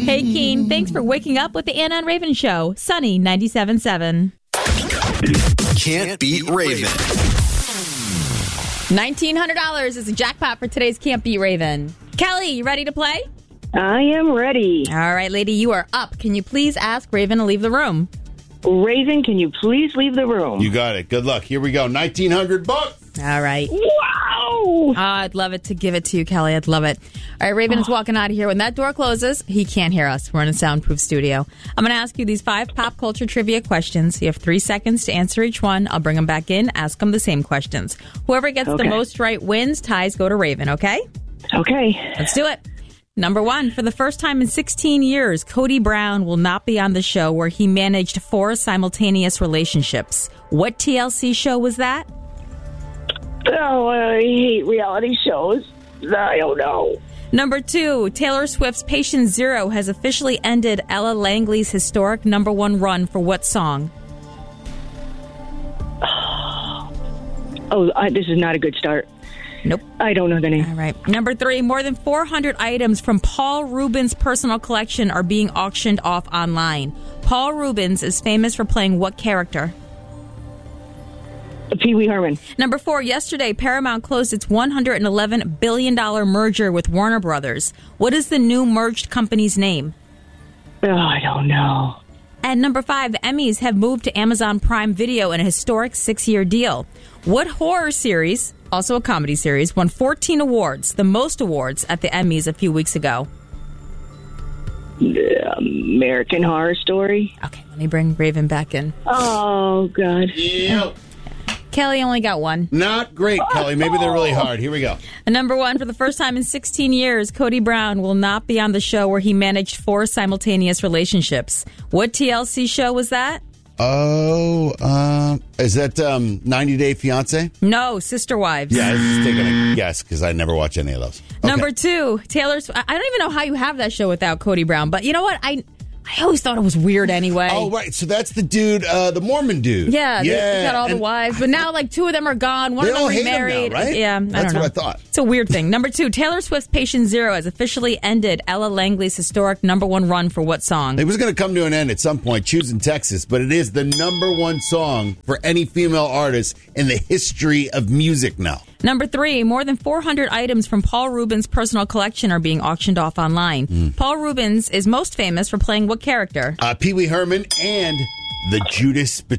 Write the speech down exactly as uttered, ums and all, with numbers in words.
Hey, Keen, thanks for waking up with the Anna and Raven Show. Sunny ninety-seven point seven. Can't beat Raven. nineteen hundred dollars is the jackpot for today's Can't Beat Raven. Kelly, you ready to play? I am ready. All right, lady, you are up. Can you please ask Raven to leave the room? Raven, can you please leave the room? You got it. Good luck. Here we go. nineteen hundred bucks. All right. Wow! Oh, I'd love it to give it to you, Kelly. I'd love it. All right, Raven is walking out of here. When that door closes, he can't hear us. We're in a soundproof studio. I'm going to ask you these five pop culture trivia questions. You have three seconds to answer each one. I'll bring them back in, ask them the same questions. Whoever gets Okay. the most right wins. Ties go to Raven, okay? Okay. Let's do it. Number one, for the first time in sixteen years, Cody Brown will not be on the show where he managed four simultaneous relationships. What T L C show was that? Oh, I hate reality shows. I don't know. Number two, Taylor Swift's Patient Zero has officially ended Ella Langley's historic number one run for what song? Oh, I, this is not a good start. Nope. I don't know the name. All right. Number three, more than four hundred items from Paul Rubens' personal collection are being auctioned off online. Paul Rubens is famous for playing what character? Pee Wee Herman. Number four, yesterday, Paramount closed its one hundred eleven billion dollars merger with Warner Brothers. What is the new merged company's name? Oh, I don't know. And number five, the Emmys have moved to Amazon Prime Video in a historic six-year deal. What horror series, also a comedy series, won fourteen awards, the most awards at the Emmys a few weeks ago? The American Horror Story. Okay, let me bring Raven back in. Oh, God. Yeah. Kelly only got one. Not great, Kelly. Maybe they're really hard. Here we go. And number one, for the first time in sixteen years, Cody Brown will not be on the show where he managed four simultaneous relationships. What T L C show was that? Oh, um, is that um, ninety Day Fiancé? No, Sister Wives. Yeah, I was just taking a guess because I never watch any of those. Okay. Number two, Taylor Swift. I don't even know how you have that show without Cody Brown, but you know what? I I always thought it was weird anyway. Oh, right. So that's the dude, uh, the Mormon dude. Yeah, yeah. they, they got all the And wives, but now like two of them are gone. One They of them all hate him now, remarried. right? Yeah, I That's don't know. what I thought. It's a weird thing. Number two, Taylor Swift's Patient Zero has officially ended Ella Langley's historic number one run for what song? It was going to come to an end at some point, choosing Texas, but it is the number one song for any female artist in the history of music now. Number three, more than four hundred items from Paul Rubens' personal collection are being auctioned off online. Mm. Paul Rubens is most famous for playing what character? Uh, Pee Wee Herman and the Judas